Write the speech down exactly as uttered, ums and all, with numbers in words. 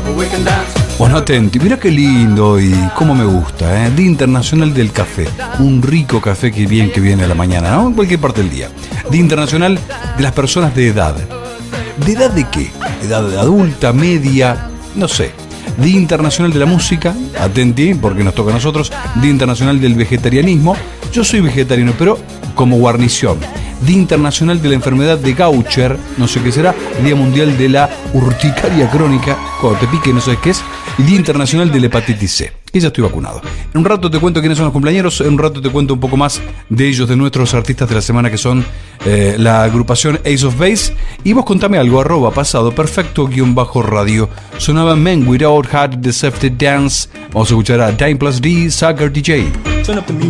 Bueno, atenti, mirá qué lindo y cómo me gusta, ¿eh? Día Internacional del Café. Un rico café que bien que viene a la mañana, ¿no? En cualquier parte del día. Día Internacional de las personas de edad. ¿De edad de qué? ¿Edad adulta, media? No sé. Día Internacional de la Música, atenti, porque nos toca a nosotros. Día Internacional del Vegetarianismo. Yo soy vegetariano, pero como guarnición. Día Internacional de la Enfermedad de Gaucher, no sé qué será. Día Mundial de la Urticaria Crónica, cuando te pique no sabes qué es. Y Día Internacional de la Hepatitis C. Y ya estoy vacunado. En un rato te cuento quiénes son los cumpleañeros. En un rato te cuento un poco más de ellos, de nuestros artistas de la semana, que son eh, la agrupación Ace of Base. Y vos contame algo, arroba pasado perfecto guión bajo radio. Sonaba Men Without Had the Safety Dance. Vamos a escuchar a Time Plus D, Sucker D J.